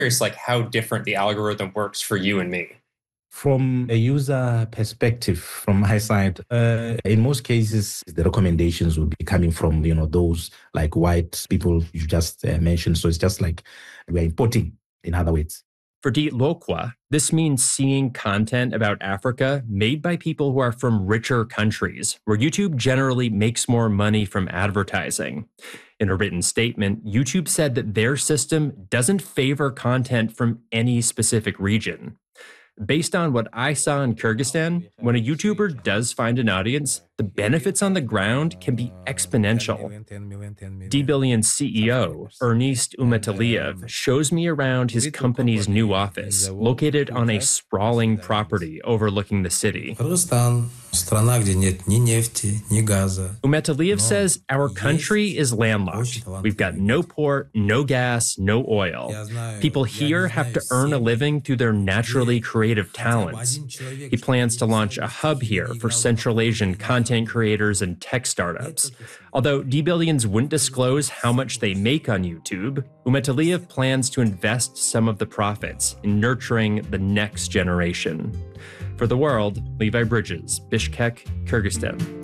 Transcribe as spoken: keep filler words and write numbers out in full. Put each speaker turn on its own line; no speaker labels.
curious, like how different the algorithm works for you and me.
From a user perspective, from my side, uh, in most cases, the recommendations will be coming from, you know, those like white people you just uh, mentioned. So it's just like we're importing, in other words.
For Dit Lokwa, this means seeing content about Africa made by people who are from richer countries, where YouTube generally makes more money from advertising. In a written statement, YouTube said that their system doesn't favor content from any specific region. Based on what I saw in Kyrgyzstan, when a YouTuber does find an audience, the benefits on the ground can be exponential. D-Billion's C E O, Ernest Umetaliev, shows me around his company's new office, located on a sprawling property overlooking the city. Umetaliev says our country is landlocked. We've got no port, no gas, no oil. People here have to earn a living through their naturally creative talents. He plans to launch a hub here for Central Asian content creators and tech startups. Although D-Billions wouldn't disclose how much they make on YouTube, Umetaliev plans to invest some of the profits in nurturing the next generation. For The World, Levi Bridges, Bishkek, Kyrgyzstan.